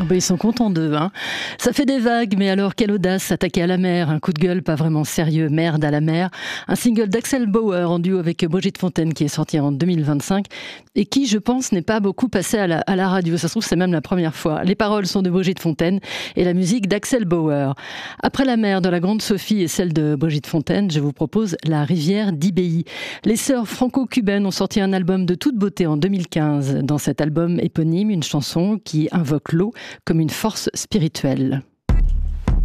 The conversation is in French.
ben ils sont contents d'eux, hein. Ça fait des vagues, mais alors quelle audace s'attaquer à la mer. Un coup de gueule pas vraiment sérieux, Merde à la mer. Un single d'Axel Bauer en duo avec Brigitte Fontaine qui est sorti en 2025 et qui, je pense, n'est pas beaucoup passé à la radio. Ça se trouve, c'est même la première fois. Les paroles sont de Brigitte Fontaine et la musique d'Axel Bauer. Après la mer de la Grande Sophie et celle de Brigitte Fontaine, je vous propose La rivière d'Ibéi. Les sœurs franco-cubaines ont sorti un album de toute beauté en 2015. Dans cet album éponyme, une chanson qui invoque l'eau comme une force spirituelle.